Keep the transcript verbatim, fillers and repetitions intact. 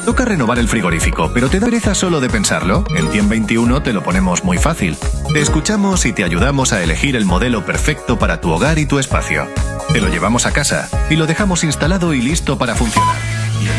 Toca renovar el frigorífico, pero ¿te da pereza solo de pensarlo? En Tiem veintiuno te lo ponemos muy fácil. Te escuchamos y te ayudamos a elegir el modelo perfecto para tu hogar y tu espacio. Te lo llevamos a casa y lo dejamos instalado y listo para funcionar.